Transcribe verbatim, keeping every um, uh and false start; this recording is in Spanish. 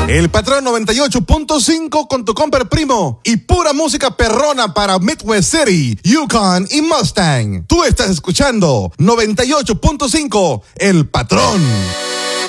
El Patrón noventa y ocho punto cinco con tu compa el primo y pura música perrona para Midwest City, Yukon y Mustang. Tú estás escuchando noventa y ocho punto cinco El Patrón.